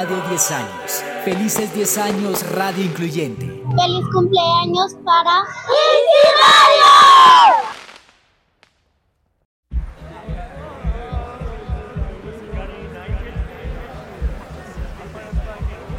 Radio 10 años. Felices 10 años, Radio Incluyente. ¡Feliz cumpleaños para... ¡Inti Radio!